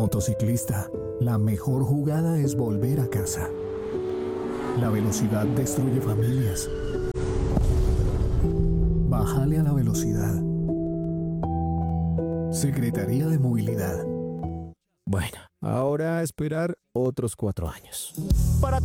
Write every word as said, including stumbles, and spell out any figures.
Motociclista, la mejor jugada es volver a casa. La velocidad destruye familias. Bájale a la velocidad. Secretaría de Movilidad. Bueno, ahora a esperar otros cuatro años. Para